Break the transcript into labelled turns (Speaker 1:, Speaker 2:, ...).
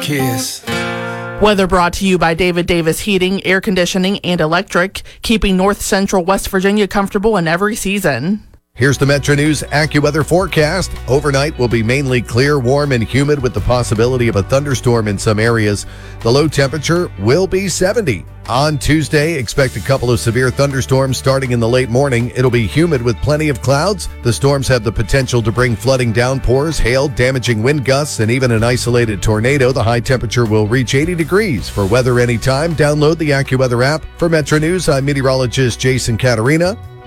Speaker 1: kiss.
Speaker 2: Weather brought to you by David Davis Heating, Air Conditioning, and Electric, keeping North Central West Virginia comfortable in every season.
Speaker 3: Here's the Metro News AccuWeather forecast. Overnight will be mainly clear, warm, and humid with the possibility of a thunderstorm in some areas. The low temperature will be 70. On Tuesday, expect a couple of severe thunderstorms starting in the late morning. It'll be humid with plenty of clouds. The storms have the potential to bring flooding downpours, hail, damaging wind gusts, and even an isolated tornado. The high temperature will reach 80 degrees. For weather anytime, download the AccuWeather app. For Metro News, I'm meteorologist Jason Caterina.